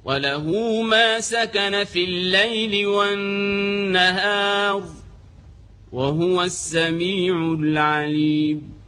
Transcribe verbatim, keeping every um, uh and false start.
وله ما سكن في الليل والنهار وهو السميع العليم.